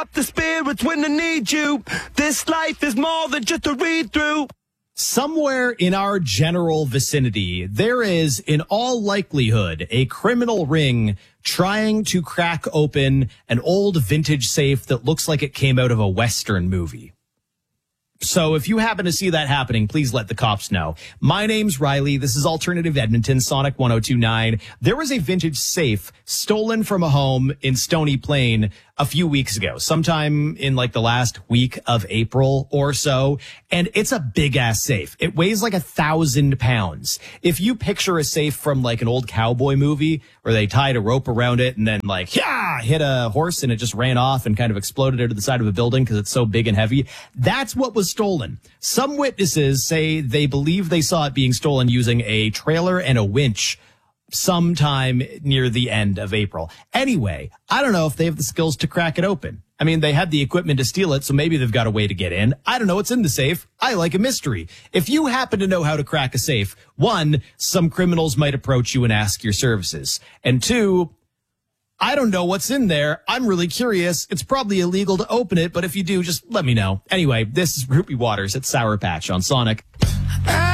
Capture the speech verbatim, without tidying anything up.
up the spirits when I need you. This life is more than just a read through. Somewhere in our general vicinity, there is, in all likelihood, a criminal ring trying to crack open an old vintage safe that looks like it came out of a Western movie. So if you happen to see that happening, please let the cops know. My name's Riley. This is Alternative Edmonton, Sonic one oh two point nine. There was a vintage safe stolen from a home in Stony Plain a few weeks ago, sometime in like the last week of April or so. And it's a big ass safe. It weighs like a thousand pounds. If you picture a safe from like an old cowboy movie where they tied a rope around it and then like, yeah, hit a horse and it just ran off and kind of exploded out of the side of a building because it's so big and heavy. That's what was stolen. Some witnesses say they believe they saw it being stolen using a trailer and a winch sometime near the end of April. Anyway, I don't know if they have the skills to crack it open. I mean, they had the equipment to steal it, so maybe they've got a way to get in. I don't know what's in the safe. I like a mystery. If you happen to know how to crack a safe, one, some criminals might approach you and ask your services. And two, I don't know what's in there. I'm really curious. It's probably illegal to open it, but if you do, just let me know. Anyway, this is Ruby Waters at Sour Patch on Sonic.